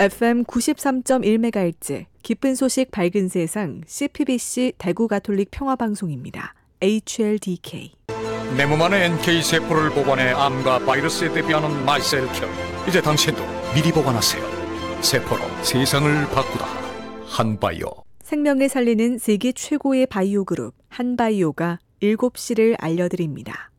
FM 93.1MHz 기쁜 소식 밝은 세상 CPBC 대구 가톨릭 평화방송입니다. HLDK. 내 몸 안에 NK세포를 보관해 암과 바이러스에 대비하는 마이셀큐. 이제 당신도 미리 보관하세요. 세포로 세상을 바꾸다. 한바이오. 생명을 살리는 세계 최고의 바이오 그룹 한바이오가 7시를 알려드립니다.